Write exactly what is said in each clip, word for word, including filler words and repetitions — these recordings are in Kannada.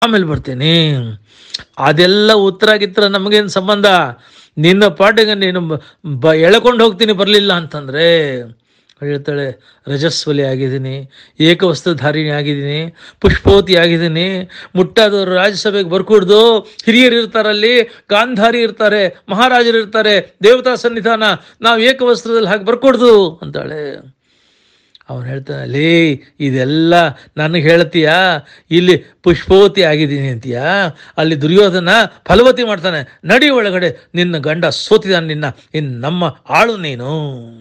ಆಮೇಲೆ ಬರ್ತೀನಿ. ಅದೆಲ್ಲ ಉತ್ತರ ಗಿತ್ತರ ನಮಗೇನು ಸಂಬಂಧ? ನಿನ್ನ ಪಾಟಿಗೆ ನೀನು ಬ ಎಳ್ಕೊಂಡು ಹೋಗ್ತೀನಿ ಬರಲಿಲ್ಲ ಅಂತಂದರೆ. ಹೇಳ್ತಾಳೆ, ರಜಸ್ವಲಿ ಆಗಿದ್ದೀನಿ, ಏಕವಸ್ತ್ರಧಾರಿಣಿ ಆಗಿದ್ದೀನಿ, ಪುಷ್ಪವತಿ ಆಗಿದ್ದೀನಿ, ಮುಟ್ಟಾದವರು ರಾಜ್ಯಸಭೆಗೆ ಬರ್ಕೂಡ್ದು, ಹಿರಿಯರು ಇರ್ತಾರಲ್ಲಿ, ಗಾಂಧಾರಿ ಇರ್ತಾರೆ, ಮಹಾರಾಜರು ಇರ್ತಾರೆ, ದೇವತಾ ಸನ್ನಿಧಾನ, ನಾವು ಏಕವಸ್ತ್ರದಲ್ಲಿ ಹಾಗೆ ಬರ್ಕೂಡ್ದು ಅಂತಾಳೆ. ಅವನು ಹೇಳ್ತಾನೆ, ಲೇ ಇದೆಲ್ಲ ನನಗೆ ಹೇಳ್ತೀಯಾ? ಇಲ್ಲಿ ಪುಷ್ಪವತಿ ಆಗಿದ್ದೀನಿ ಅಂತೀಯಾ? ಅಲ್ಲಿ ದುರ್ಯೋಧನ ಫಲವತಿ ಮಾಡ್ತಾನೆ, ನಡಿ ಒಳಗಡೆ, ನಿನ್ನ ಗಂಡ ಸೋತಿದ್ದಾನೆ, ನಿನ್ನ ಇನ್ನು ನಮ್ಮ ಆಳು ನೀನು.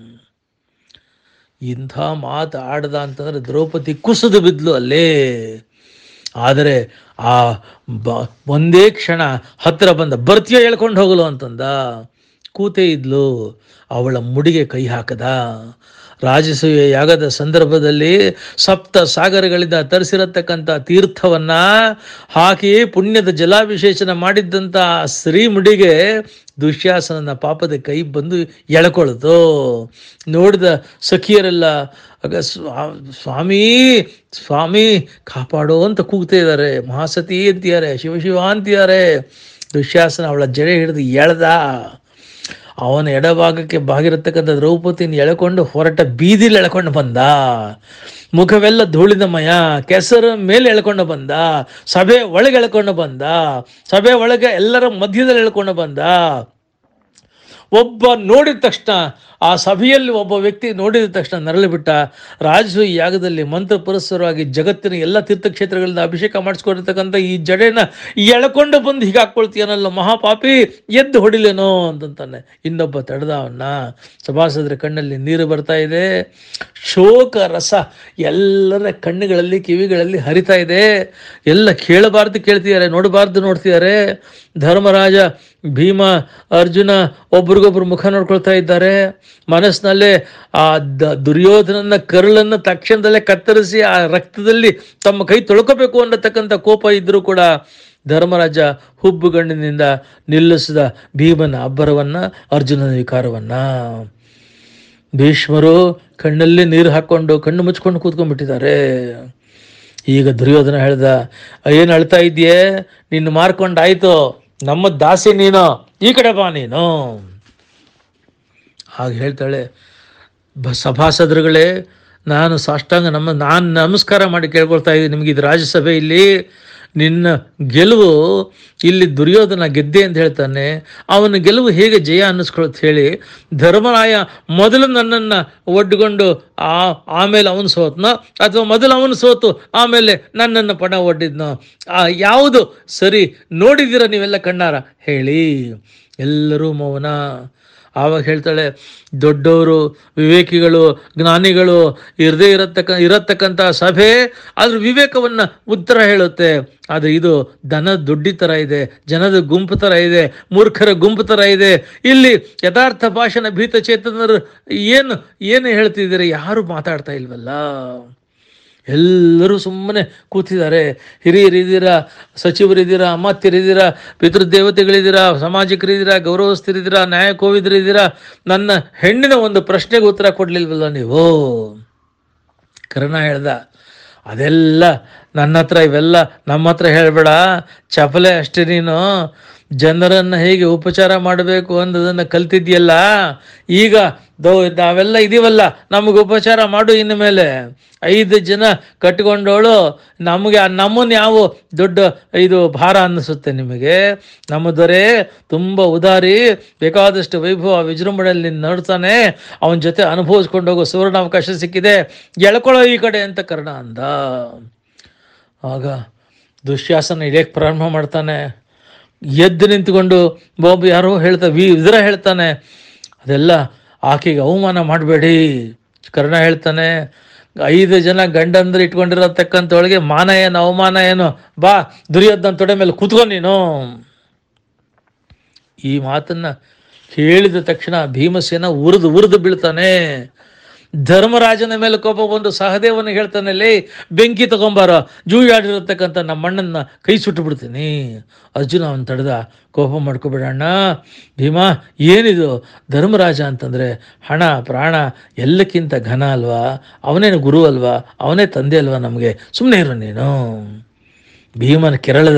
ಇಂಥ ಮಾತು ಆಡ್ದ ಅಂತಂದರೆ ದ್ರೌಪದಿ ಕುಸಿದು ಬಿದ್ಲು ಅಲ್ಲೇ. ಆದರೆ ಆ ಬ ಒಂದೇ ಕ್ಷಣ ಹತ್ತಿರ ಬಂದ, ಬರ್ತೀಯ ಹೇಳ್ಕೊಂಡು ಹೋಗಲು ಅಂತಂದ. ಕೂತೇ ಇದ್ಲು. ಅವಳ ಮುಡಿಗೆ ಕೈ ಹಾಕದ. ರಾಜಸೂಯ ಯಾಗದ ಸಂದರ್ಭದಲ್ಲಿ ಸಪ್ತ ಸಾಗರಗಳಿಂದ ತರಿಸಿರತಕ್ಕಂಥ ತೀರ್ಥವನ್ನ ಹಾಕಿ ಪುಣ್ಯದ ಜಲಾಭಿಷೇಚನ ಮಾಡಿದ್ದಂಥ ಶ್ರೀಮುಡಿಗೆ ದುಶ್ಯಾಸನನ ಪಾಪದ ಕೈ ಬಂದು ಎಳ್ಕೊಳ್ತು. ನೋಡಿದ ಸಖಿಯರೆಲ್ಲ ಆಗ ಸ್ವಾಮಿ ಸ್ವಾಮಿ ಕಾಪಾಡೋ ಅಂತ ಕೂಗ್ತಾ ಇದ್ದಾರೆ. ಮಹಾಸತಿ ಅಂತಿದ್ದಾರೆ, ಶಿವಶಿವ ಅಂತಿದ್ದಾರೆ. ದುಶ್ಯಾಸನ ಅವಳ ಜಡೆ ಹಿಡಿದು ಎಳ್ದ. ಅವನ ಎಡಭಾಗಕ್ಕೆ ಬಾಗಿರತಕ್ಕಂಥ ದ್ರೌಪದಿನ ಎಳ್ಕೊಂಡು ಹೊರಟ ಬೀದಿಲಿ ಎಳ್ಕೊಂಡು ಬಂದ. ಮುಖವೆಲ್ಲ ಧೂಳಿನಮಯ, ಕೆಸರ ಮೇಲೆ ಎಳ್ಕೊಂಡು ಬಂದ. ಸಭೆ ಒಳಗೆ ಎಳ್ಕೊಂಡು ಬಂದ. ಸಭೆ ಒಳಗೆ ಎಲ್ಲರ ಮಧ್ಯದಲ್ಲಿ ಎಳ್ಕೊಂಡು ಬಂದ. ಒಬ್ಬ ನೋಡಿದ ತಕ್ಷಣ, ಆ ಸಭೆಯಲ್ಲಿ ಒಬ್ಬ ವ್ಯಕ್ತಿ ನೋಡಿದ ತಕ್ಷಣ ನರಳಿಬಿಟ್ಟ. ರಾಜಸೂಯ ಯಾಗದಲ್ಲಿ ಮಂತ್ರ ಪುರಸ್ಸರವಾಗಿ ಜಗತ್ತಿನ ಎಲ್ಲ ತೀರ್ಥಕ್ಷೇತ್ರಗಳಿಂದ ಅಭಿಷೇಕ ಮಾಡಿಸ್ಕೊಂಡಿರ್ತಕ್ಕಂಥ ಈ ಜಡೆನ ಎಳ್ಕೊಂಡು ಬಂದು ಹೀಗೆ ಹಾಕ್ಕೊಳ್ತೀಯನಲ್ಲ ಮಹಾಪಾಪಿ, ಎದ್ದು ಹೊಡಿಲೇನೋ ಅಂತಂತಾನೆ. ಇನ್ನೊಬ್ಬ ತಡೆದ ಅವನ್ನ. ಸಭಾಸದರ ಕಣ್ಣಲ್ಲಿ ನೀರು ಬರ್ತಾ ಇದೆ. ಶೋಕ ರಸ ಎಲ್ಲರ ಕಣ್ಣುಗಳಲ್ಲಿ ಕಿವಿಗಳಲ್ಲಿ ಹರಿತಾ ಇದೆ. ಎಲ್ಲ ಕೇಳಬಾರ್ದು ಕೇಳ್ತಿದ್ದಾರೆ, ನೋಡಬಾರ್ದು ನೋಡ್ತಿದ್ದಾರೆ. ಧರ್ಮರಾಜ, ಭೀಮ, ಅರ್ಜುನ ಒಬ್ರಿಗೊಬ್ರು ಮುಖ ನೋಡ್ಕೊಳ್ತಾ ಇದ್ದಾರೆ. ಮನಸ್ಸಿನಲ್ಲೇ ಆ ದ ದುರ್ಯೋಧನನ ಕರುಳನ್ನು ತಕ್ಷಣದಲ್ಲೇ ಕತ್ತರಿಸಿ ಆ ರಕ್ತದಲ್ಲಿ ತಮ್ಮ ಕೈ ತೊಳ್ಕೋಬೇಕು ಅನ್ನತಕ್ಕಂಥ ಕೋಪ ಇದ್ರೂ ಕೂಡ ಧರ್ಮರಾಜ ಹುಬ್ಬುಗಣ್ಣಿನಿಂದ ನಿಲ್ಲಿಸಿದ ಭೀಮನ ಅಬ್ಬರವನ್ನ, ಅರ್ಜುನನ ವಿಕಾರವನ್ನ. ಭೀಷ್ಮರು ಕಣ್ಣಲ್ಲಿ ನೀರು ಹಾಕ್ಕೊಂಡು ಕಣ್ಣು ಮುಚ್ಕೊಂಡು ಕೂತ್ಕೊಂಡ್ಬಿಟ್ಟಿದ್ದಾರೆ. ಈಗ ದುರ್ಯೋಧನ ಹೇಳ್ದ, ಏನು ಅಳ್ತಾ ಇದೆಯೇ? ನಿನ್ನ ಮಾರ್ಕೊಂಡಾಯ್ತು, ನಮ್ಮ ದಾಸಿ ನೀನು, ಈ ಕಡೆ ಬಾ ನೀನು. ಹಾಗೆ ಹೇಳ್ತಾಳೆ, ಬ ಸಭಾಸದರುಗಳೇ, ನಾನು ಸಾಷ್ಟಾಂಗ ನಮ್ಮ ನಾನು ನಮಸ್ಕಾರ ಮಾಡಿ ಕೇಳ್ಕೊಳ್ತಾ ಇದ್ದೀನಿ ನಿಮಗೆ. ಇದು ರಾಜ್ಯಸಭೆ, ಇಲ್ಲಿ ನಿನ್ನ ಗೆಲುವು, ಇಲ್ಲಿ ದುರ್ಯೋಧನ ಗೆದ್ದೆ ಅಂತ ಹೇಳ್ತಾನೆ. ಅವನ ಗೆಲುವು ಹೇಗೆ ಜಯ ಅನ್ನಿಸ್ಕೊಳ್ತ ಹೇಳಿ, ಧರ್ಮರಾಯ ಮೊದಲು ನನ್ನನ್ನು ಒಡ್ಕೊಂಡು ಆ ಆಮೇಲೆ ಅವನು ಸೋತ್ನೋ, ಅಥವಾ ಮೊದಲು ಅವನು ಸೋತು ಆಮೇಲೆ ನನ್ನನ್ನು ಪಣ ಒಡ್ಡಿದ್ನೋ? ಆ ಯಾವುದು ಸರಿ ನೋಡಿದ್ದೀರ ನೀವೆಲ್ಲ ಕಣ್ಣಾರ ಹೇಳಿ. ಎಲ್ಲರೂ ಮೌನ. ಆವಾಗ ಹೇಳ್ತಾಳೆ, ದೊಡ್ಡವರು, ವಿವೇಕಿಗಳು, ಜ್ಞಾನಿಗಳು ಇರದೇ ಇರತಕ್ಕ ಇರತಕ್ಕಂಥ ಸಭೆ ಅದ್ರ ವಿವೇಕವನ್ನು ಉತ್ತರ ಹೇಳುತ್ತೆ. ಆದರೆ ಇದು ದನ ದುಡ್ಡಿ ಥರ ಇದೆ, ಜನದ ಗುಂಪು ಥರ ಇದೆ, ಮೂರ್ಖರ ಗುಂಪು ಥರ ಇದೆ. ಇಲ್ಲಿ ಯಥಾರ್ಥ ಭಾಷಣ ಭೀತ ಚೇತನರು ಏನು ಏನು ಹೇಳ್ತಿದ್ದೀರಿ? ಯಾರು ಮಾತಾಡ್ತಾ ಇಲ್ವಲ್ಲ. ಎಲ್ಲರೂ ಸುಮ್ಮನೆ ಕೂತಿದ್ದಾರೆ. ಹಿರಿಯರಿದ್ದೀರಾ, ಸಚಿವರಿದ್ದೀರಾ, ಅಮಾತ್ಯರಿದ್ದೀರಾ, ಪಿತೃದೇವತೆಗಳಿದ್ದೀರಾ, ಸಾಮಾಜಿಕರಿದ್ದೀರಾ, ಗೌರವಸ್ಥರಿದ್ದೀರಾ, ನ್ಯಾಯಕೋವಿದರಿದ್ದೀರಾ. ನನ್ನ ಹೆಣ್ಣಿನ ಒಂದು ಪ್ರಶ್ನೆಗೆ ಉತ್ತರ ಕೊಡಲಿಲ್ವಲ್ಲ ನೀವು? ಕರ್ಣ ಹೇಳ್ದ, ಅದೆಲ್ಲ ನನ್ನ ಹತ್ರ, ಇವೆಲ್ಲ ನಮ್ಮ ಹತ್ರ ಹೇಳಬೇಡ, ಚಪಲೆ ಅಷ್ಟೇ ನೀನು. ಜನರನ್ನು ಹೇಗೆ ಉಪಚಾರ ಮಾಡಬೇಕು ಅನ್ನೋದನ್ನು ಕಲ್ತಿದ್ಯಲ್ಲ, ಈಗ ದೋ ನಾವೆಲ್ಲ ಇದೀವಲ್ಲ, ನಮಗೆ ಉಪಚಾರ ಮಾಡು. ಇನ್ನು ಮೇಲೆ ಐದು ಜನ ಕಟ್ಕೊಂಡವಳು ನಮಗೆ, ನಮ್ಮನ್ನು ಯಾವ ದೊಡ್ಡ ಇದು ಭಾರ ಅನ್ನಿಸುತ್ತೆ ನಿಮಗೆ? ನಮ್ಮ ದೊರೆ ತುಂಬ ಉದಾರಿ, ಬೇಕಾದಷ್ಟು ವೈಭವ ವಿಜೃಂಭಣೆಯಲ್ಲಿ ನೋಡ್ತಾನೆ, ಅವನ ಜೊತೆ ಅನುಭವಿಸ್ಕೊಂಡು ಹೋಗೋ ಸುವರ್ಣಾವಕಾಶ ಸಿಕ್ಕಿದೆ, ಎಳ್ಕೊಳ್ಳೋ ಈ ಕಡೆ ಅಂತ ಕರ್ಣ ಅಂದ. ಆಗ ದುಶ್ಯಾಸನ ಇಳಿಯಕ್ಕೆ ಪ್ರಾರಂಭ ಮಾಡ್ತಾನೆ. ಎದ್ದು ನಿಂತ್ಕೊಂಡು ಬಾಬು ಯಾರೋ ಹೇಳ್ತಾ ವಿ ಇದರ ಹೇಳ್ತಾನೆ, ಅದೆಲ್ಲ ಆಕೆಗೆ ಅವಮಾನ ಮಾಡಬೇಡಿ. ಕರ್ಣ ಹೇಳ್ತಾನೆ, ಐದು ಜನ ಗಂಡಂದ್ರೆ ಇಟ್ಕೊಂಡಿರತಕ್ಕಂಥವಳಿಗೆ ಮಾನ ಏನು ಅವಮಾನ ಏನು? ಬಾ ದುರ್ಯೋಧನ ತೊಡೆ ಮೇಲೆ ಕೂತ್ಕೊ ನೀನು. ಈ ಮಾತನ್ನ ಹೇಳಿದ ತಕ್ಷಣ ಭೀಮಸೇನ ಉರಿದು ಉರಿದು ಬೀಳ್ತಾನೆ. ಧರ್ಮರಾಜನ ಮೇಲೆ ಕೋಪ ಬಂದು ಸಹದೇವನಿಗೆ ಹೇಳ್ತಾನೆ, ಲೇ ಬೆಂಕಿ ತಗೊಂಬಾರ, ಜೂಯಾಡಿರತಕ್ಕಂಥ ನಮ್ಮಣ್ಣನ ಕೈ ಸುಟ್ಟು ಬಿಡ್ತೀನಿ. ಅರ್ಜುನ ಅವನು ತಡೆದ, ಕೋಪ ಮಾಡ್ಕೊಬೇಡಣ್ಣ ಭೀಮಾ, ಏನಿದು? ಧರ್ಮರಾಜ ಅಂತಂದರೆ ಹಣ ಪ್ರಾಣ ಎಲ್ಲಕ್ಕಿಂತ ಘನ ಅಲ್ವಾ? ಅವನೇನು ಗುರು ಅಲ್ವಾ? ಅವನೇ ತಂದೆ ಅಲ್ವಾ ನಮಗೆ? ಸುಮ್ಮನೆ ಇರು ನೀನು. ಭೀಮನ ಕೆರಳದ